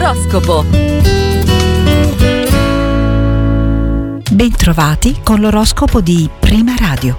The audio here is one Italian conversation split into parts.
L'oroscopo. Bentrovati con l'oroscopo di Prima Radio.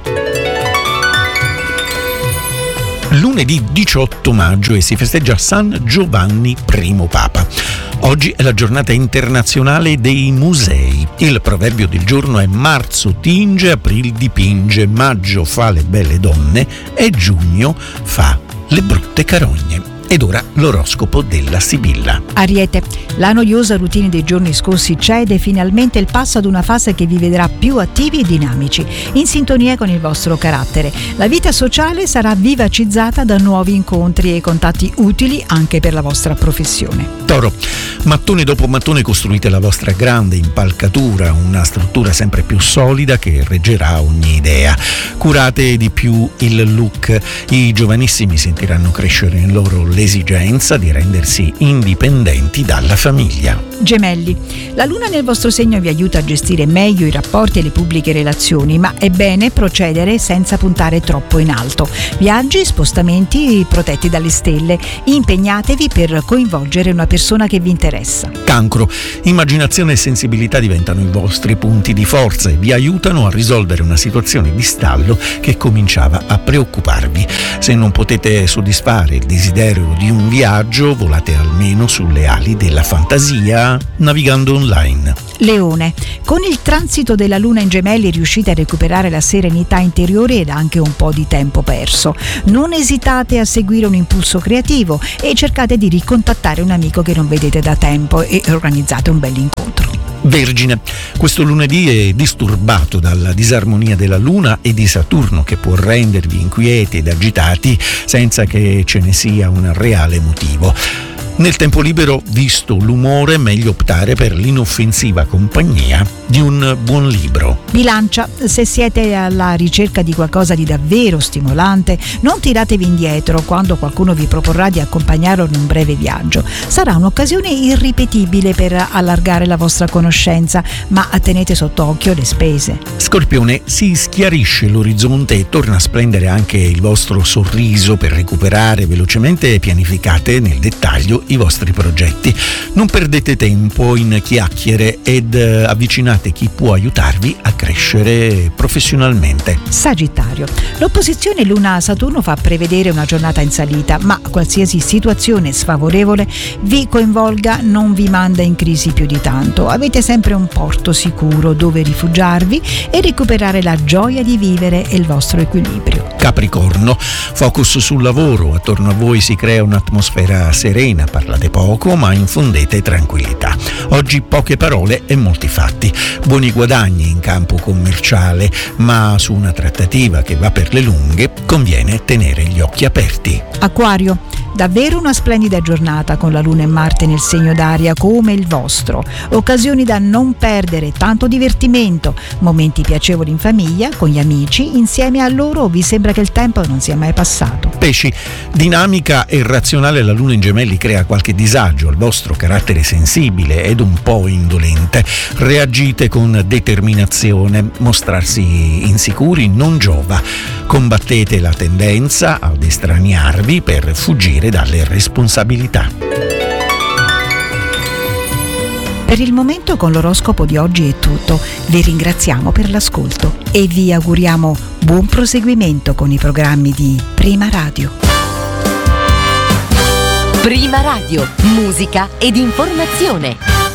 Lunedì 18 maggio e si festeggia San Giovanni I Papa. Oggi è la giornata internazionale dei musei. Il proverbio del giorno è: marzo tinge, aprile dipinge, maggio fa le belle donne e giugno fa le brutte carogne. Ed ora l'oroscopo della Sibilla. Ariete, la noiosa routine dei giorni scorsi cede finalmente il passo ad una fase che vi vedrà più attivi e dinamici, in sintonia con il vostro carattere. La vita sociale sarà vivacizzata da nuovi incontri e contatti utili anche per la vostra professione. Toro, mattone dopo mattone costruite la vostra grande impalcatura, una struttura sempre più solida che reggerà ogni idea. Curate di più il look. I giovanissimi sentiranno crescere in loro l'esigenza di rendersi indipendenti dalla famiglia. Gemelli, la luna nel vostro segno vi aiuta a gestire meglio i rapporti e le pubbliche relazioni, ma è bene procedere senza puntare troppo in alto. Viaggi, spostamenti protetti dalle stelle. Impegnatevi per coinvolgere una persona che vi interessa. Cancro, immaginazione e sensibilità diventano i vostri punti di forza e vi aiutano a risolvere una situazione di stallo che cominciava a preoccuparvi. Se non potete soddisfare il desiderio di un viaggio, volate almeno sulle ali della fantasia navigando online. Leone, con il transito della luna in Gemelli riuscite a recuperare la serenità interiore ed anche un po' di tempo perso. Non esitate a seguire un impulso creativo e cercate di ricontattare un amico che non vedete da tempo e organizzate un bell'incontro. Vergine, questo lunedì è disturbato dalla disarmonia della Luna e di Saturno, che può rendervi inquieti ed agitati senza che ce ne sia un reale motivo. Nel tempo libero, visto l'umore, meglio optare per l'inoffensiva compagnia di un buon libro. Bilancia, se siete alla ricerca di qualcosa di davvero stimolante, non tiratevi indietro quando qualcuno vi proporrà di accompagnarlo in un breve viaggio. Sarà un'occasione irripetibile per allargare la vostra conoscenza, ma tenete sott'occhio le spese. Scorpione, si schiarisce l'orizzonte e torna a splendere anche il vostro sorriso per recuperare velocemente e pianificate nel dettaglio i vostri progetti. Non perdete tempo in chiacchiere ed avvicinate chi può aiutarvi a crescere professionalmente. Sagittario, l'opposizione Luna-Saturno fa prevedere una giornata in salita, ma qualsiasi situazione sfavorevole vi coinvolga non vi manda in crisi più di tanto. Avete sempre un porto sicuro dove rifugiarvi e recuperare la gioia di vivere e il vostro equilibrio. Capricorno, focus sul lavoro. Attorno a voi si crea un'atmosfera serena. Parlate poco, ma infondete tranquillità. Oggi poche parole e molti fatti. Buoni guadagni in campo commerciale, ma su una trattativa che va per le lunghe conviene tenere gli occhi aperti. Acquario, davvero una splendida giornata con la Luna e Marte nel segno d'aria come il vostro. Occasioni da non perdere, tanto divertimento, momenti piacevoli in famiglia, con gli amici. Insieme a loro vi sembra che il tempo non sia mai passato. Pesci, dinamica e razionale, la Luna in Gemelli crea qualche disagio al vostro carattere sensibile ed un po' indolente. Reagite con determinazione. Mostrarsi insicuri non giova. Combattete la tendenza ad estraniarvi per fuggire dalle responsabilità. Per il momento con l'oroscopo di oggi è tutto. Vi ringraziamo per l'ascolto e vi auguriamo buon proseguimento con i programmi di Prima Radio. Prima Radio, musica ed informazione.